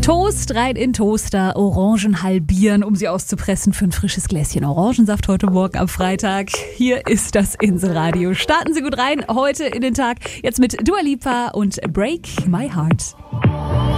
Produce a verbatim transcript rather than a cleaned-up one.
Toast rein in Toaster, Orangen halbieren, um sie auszupressen für ein frisches Gläschen Orangensaft heute Morgen am Freitag. Hier ist das Inselradio. Starten Sie gut rein heute in den Tag. Jetzt mit Dua Lipa und Break My Heart.